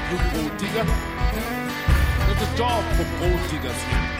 You gold digger. There's a job for gold diggers here.